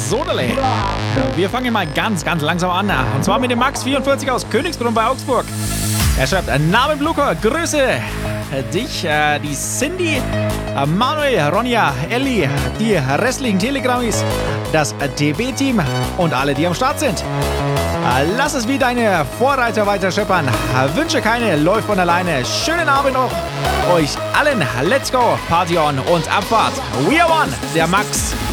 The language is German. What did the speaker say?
Sodele. Wir fangen mal ganz langsam an. Und zwar mit dem Max44 aus Königsbrunn bei Augsburg. Er schreibt, Namen Blucher, Grüße dich, die Cindy, Manuel, Ronja, Elli, die restlichen Telegrammis, das TB-Team und alle, die am Start sind. Lass es wie deine Vorreiter weiter scheppern. Wünsche keine, läuft von alleine. Schönen Abend noch. Euch allen, let's go, Party on und Abfahrt. We are one, der Max.